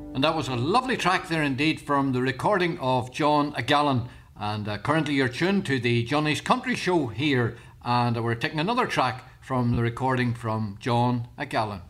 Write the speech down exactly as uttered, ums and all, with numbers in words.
And that was a lovely track there indeed from the recording of John O'Gallaghan. And uh, currently you're tuned to the Johnny's Country Show here, and we're taking another track from the recording from John O'Gallaghan.